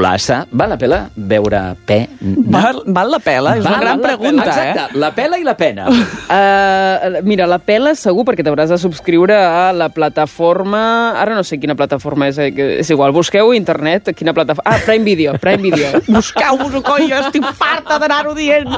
pel·lícula-assa. Val la pena veure pena? Val la pela? És una gran pregunta, Exacte, la pela i la pena. Mira, la pela segur, perquè t'hauràs de subscriure a la plataforma... Ara no sé quina plataforma és igual. Busqueu a internet quina plataforma... Ah, Prime Video. Busqueu-vos-ho, coi, jo estic farta d'anar-ho dient.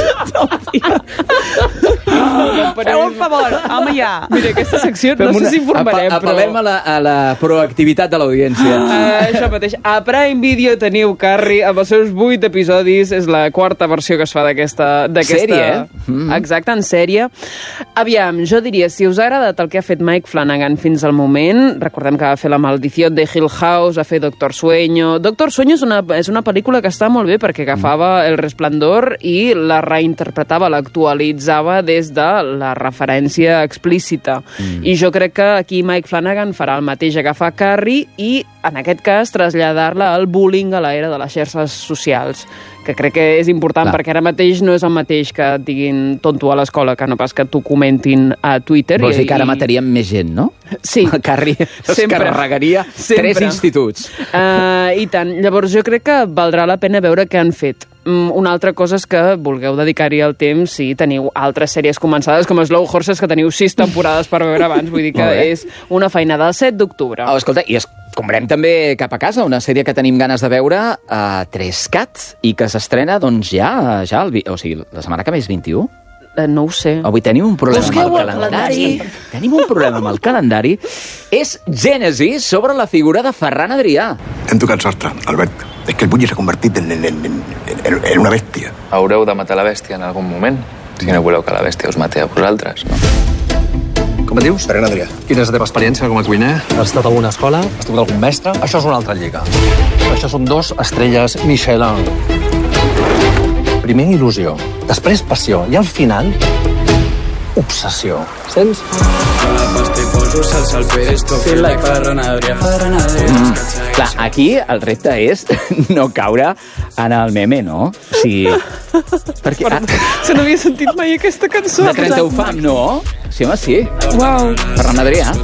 Feu un favor, home, ja. Mira, aquesta secció no sé si informarem, però... Apel·lem a la proactivitat de l'audiència. Això mateix. A Prime Video teniu Carrie amb els seus 8 episodis. És la quarta versió que es fa d'aquesta... Sèrie, Exacte, en sèrie. Aviam, jo diria, si us ha agradat el que ha fet Mike Flanagan fins al moment, recordem que va fer La maldició de Hill House, va fer Doctor Sueño. Doctor Sueño és una pel·lícula que està molt bé perquè agafava El Resplendor i la reinterpretava, l'actualitzava des de la referència explícita. I jo crec que aquí Mike Flanagan farà el mateix, agafar Carrie i, en aquest cas, traslladar-la al bullying a l'era de les xarxes socials, que crec que és important, perquè ara mateix no és el mateix que et diguin tonto a l'escola, que no pas que t'ho comentin a Twitter. Vols dir que ara mataríem més gent, no? Sí. El Carrie es carregaria 3 instituts. I tant. Llavors jo crec que valdrà la pena veure què han fet. Una altra cosa és que vulgueu dedicar-hi el temps si teniu altres sèries començades, com Slow Horses, que teniu 6 temporades per veure abans. Vull dir que és una feinada. El 7 d'octubre. Escolta, i comprem també Cap a casa, una sèrie que tenim ganes de veure a 3CAT i que s'estrena, doncs, ja o sigui, la setmana que ve és 21. No ho sé. Avui tenim un problema amb el calendari. Tenim un problema amb el calendari. És Gènesi sobre la figura de Ferran Adrià. Hem tocat sort, Albert. És que el Bulli s'ha convertit en una bèstia. Haureu de matar la bèstia en algun moment, si no voleu que la bèstia us mati a vosaltres, no? Com et dius? Ferran Adrià. Quina és la teva experiència com a cuiner? Has estat a alguna escola? Has tingut algun mestre? Això és una altra lliga. Això són 2 estrelles Michelin. Primer il·lusió, després passió i al final obsessió. Sents? Clar, aquí el repte és no caure en el meme, no? Sí. Perquè... Se n'havia sentit mai aquesta cançó. De 30 fam, no? Sí, home, sí. Uau. Ferran Adrià.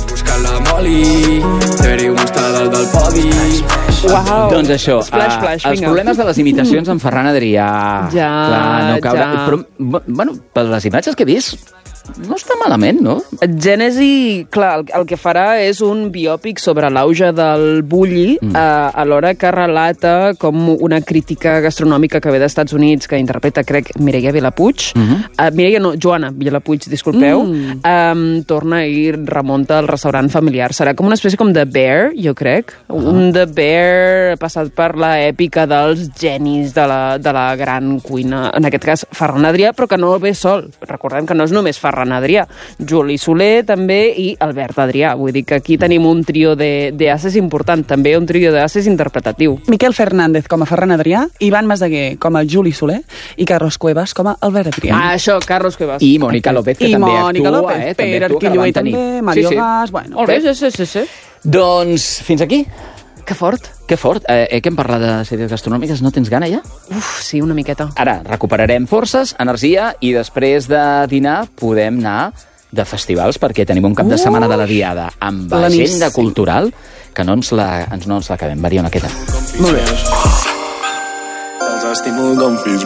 Uau. Doncs això, Splash, els problemes de les imitacions amb Ferran Adrià. Ja, no caure. ja. Però, bueno, per les imatges que he vist, no està malament, no? Gènesi, clar, el que farà és un biòpic sobre l'auge del bulli, alhora que relata com una crítica gastronòmica que ve dels Estats Units, que interpreta, crec, Mireia Vilapuig. Joana Vilapuig, disculpeu. Torna i remunta al restaurant familiar. Serà com una espècie com The Bear, jo crec. Un The Bear passat per l'èpica dels genis de la gran cuina. En aquest cas, Ferran Adrià, però que no ve sol. Recordem que no és només Ferran Adrià, Juli Soler també i Albert Adrià. Vull dir que aquí tenim un trio d'ases important, també un trio d'ases interpretatiu. Miquel Fernández com a Ferran Adrià, Ivan Masdeguer com a Juli Soler i Carlos Cuevas com a Albert Adrià. Això, Carlos Cuevas. I Mònica López, que també actua. Pere Arquillué també, Mario Gas... Bueno, sí. Doncs fins aquí. Que fort. Que fort. Que hem parlat de sèries gastronòmiques. No tens gana, ja? Sí, una miqueta. Ara recuperarem forces, energia, i després de dinar podem anar de festivals, perquè tenim un cap de setmana de la Diada amb agenda cultural que no ens l'acabem. Mariona, què tal? Molt bé. Els estimo d'on fills